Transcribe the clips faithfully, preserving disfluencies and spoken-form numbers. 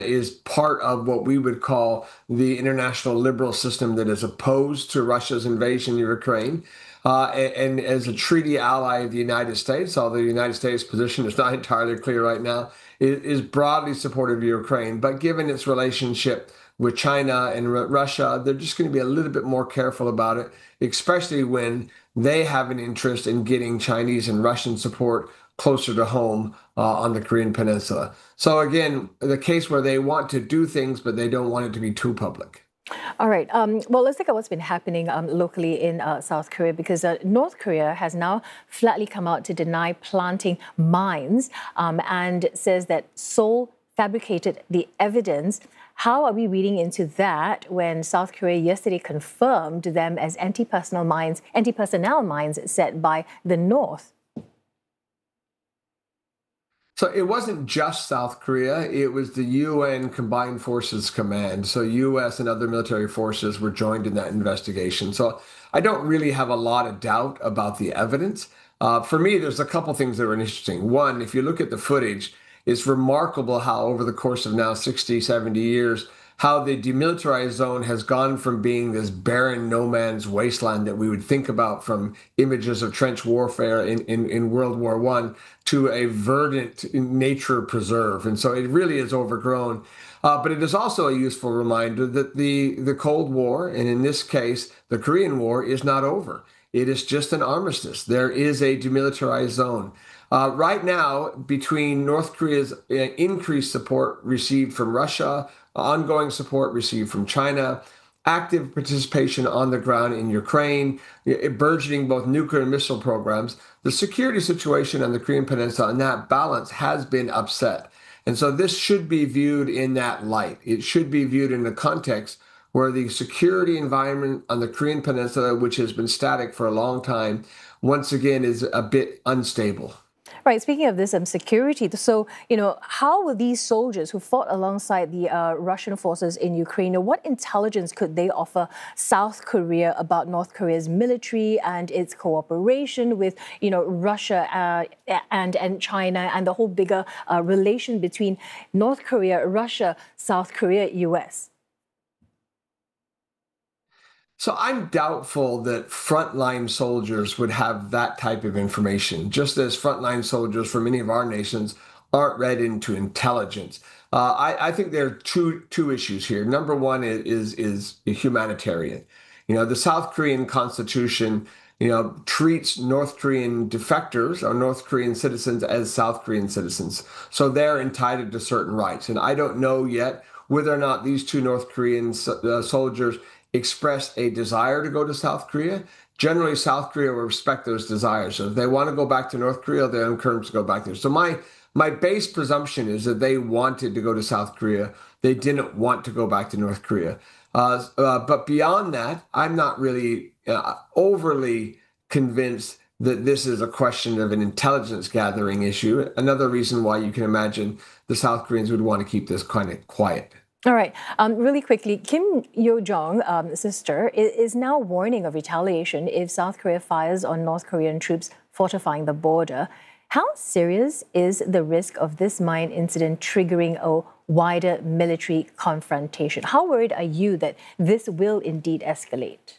is part of what we would call the international liberal system that is opposed to Russia's invasion of Ukraine. Uh, and, and as a treaty ally of the United States, although the United States' position is not entirely clear right now, is, is broadly supportive of Ukraine. But given its relationship with China and R- Russia, they're just going to be a little bit more careful about it, especially when they have an interest in getting Chinese and Russian support closer to home uh, on the Korean Peninsula. So again, the case where they want to do things, but they don't want it to be too public. All right. Um, well, let's look at what's been happening um, locally in uh, South Korea, because uh, North Korea has now flatly come out to deny planting mines um, and says that Seoul fabricated the evidence. How are we reading into that when South Korea yesterday confirmed them as anti-personnel mines, anti-personnel mines set by the North? So it wasn't just South Korea, it was the U N Combined Forces Command. So U S and other military forces were joined in that investigation. So I don't really have a lot of doubt about the evidence. Uh, for me, there's a couple things that are interesting. One, if you look at the footage, it's remarkable how over the course of now sixty, seventy years, how the demilitarized zone has gone from being this barren no man's wasteland that we would think about from images of trench warfare in, in, in World War One to a verdant nature preserve. And so it really is overgrown. Uh, but it is also a useful reminder that the, the Cold War, and in this case, the Korean War, is not over. It is just an armistice. There is a demilitarized zone. Uh, right now, between North Korea's uh, increased support received from Russia, ongoing support received from China, active participation on the ground in Ukraine, burgeoning both nuclear and missile programs, the security situation on the Korean Peninsula and that balance has been upset. And so this should be viewed in that light. It should be viewed in the context where the security environment on the Korean Peninsula, which has been static for a long time, once again is a bit unstable. Right. Speaking of this um, security, so, you know, how will these soldiers who fought alongside the uh, Russian forces in Ukraine, what intelligence could they offer South Korea about North Korea's military and its cooperation with, you know, Russia uh, and, and China and the whole bigger uh, relation between North Korea, Russia, South Korea, U S? So I'm doubtful that frontline soldiers would have that type of information, just as frontline soldiers for many of our nations aren't read into intelligence. Uh, I, I think there are two two issues here. Number one is, is is humanitarian. You know, the South Korean Constitution, you know, treats North Korean defectors or North Korean citizens as South Korean citizens. So they're entitled to certain rights. And I don't know yet whether or not these two North Korean uh, soldiers expressed a desire to go to South Korea. Generally, South Korea will respect those desires. So if they want to go back to North Korea, they're encouraged to go back there. So my my base presumption is that they wanted to go to South Korea. They didn't want to go back to North Korea. Uh, uh, but beyond that, I'm not really uh, overly convinced that this is a question of an intelligence gathering issue. Another reason why you can imagine the South Koreans would want to keep this kind of quiet. All right. Um, really quickly, Kim Yo-jong, um, sister, is, is now warning of retaliation if South Korea fires on North Korean troops fortifying the border. How serious is the risk of this mine incident triggering a wider military confrontation? How worried are you that this will indeed escalate?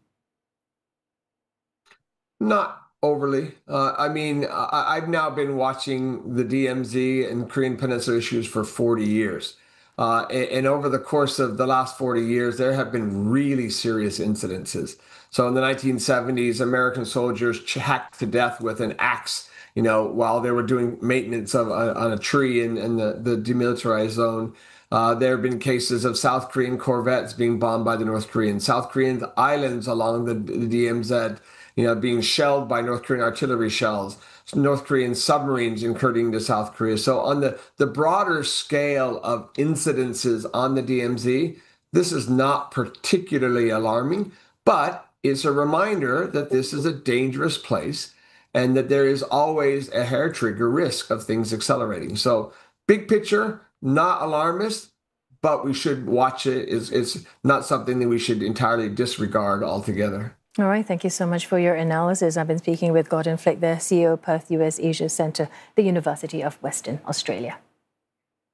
Not overly. Uh, I mean, I, I've now been watching the D M Z and Korean Peninsula issues for forty years. Uh, and, and over the course of the last forty years, there have been really serious incidences. So in the nineteen seventies, American soldiers hacked to death with an axe, you know, while they were doing maintenance of uh, on a tree in, in the, the demilitarized zone. Uh, there have been cases of South Korean corvettes being bombed by the North Koreans, South Korean islands along the, the D M Z, you know, being shelled by North Korean artillery shells, North Korean submarines incurring to South Korea. So on the, the broader scale of incidences on the D M Z, this is not particularly alarming, but it's a reminder that this is a dangerous place and that there is always a hair trigger risk of things accelerating. So big picture, not alarmist, but we should watch it. It's, it's not something that we should entirely disregard altogether. All right. Thank you so much for your analysis. I've been speaking with Gordon Flick, the C E O of Perth U S Asia Centre, the University of Western Australia.